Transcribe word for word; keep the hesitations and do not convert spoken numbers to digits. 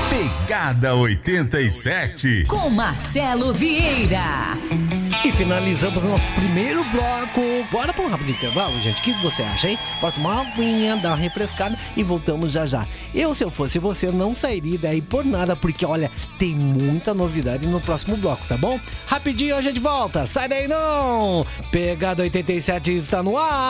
Pegada oitenta e sete. Com Marcelo Vieira. E finalizamos nosso primeiro bloco. Bora para um rápido intervalo, gente. O que você acha, hein? Bora tomar uma aguinha, dar uma refrescada e voltamos já já. Eu, se eu fosse você, não sairia daí por nada, porque, olha, tem muita novidade no próximo bloco, tá bom? Rapidinho a gente volta. Sai daí não! Pegada oitenta e sete está no ar.